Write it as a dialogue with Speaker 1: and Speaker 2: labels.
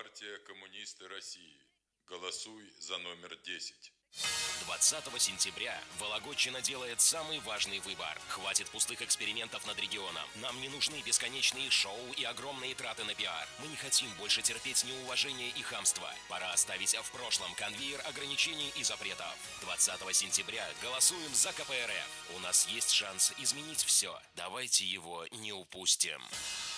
Speaker 1: Партия коммунисты России. Голосуй за номер 10.
Speaker 2: 20 сентября Вологодчина делает самый важный выбор. Хватит пустых экспериментов над регионом. Нам не нужны бесконечные шоу и огромные траты на пиар. Мы не хотим больше терпеть неуважение и хамство. Пора оставить в прошлом конвейер ограничений и запретов. 20 сентября голосуем за КПРФ. У нас есть шанс изменить все. Давайте его не упустим.